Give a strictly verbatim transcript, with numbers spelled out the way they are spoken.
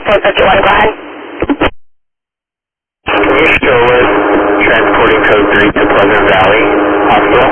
four fifty-one, go ahead. Can you show us transporting code three to Pleasant Valley Hospital?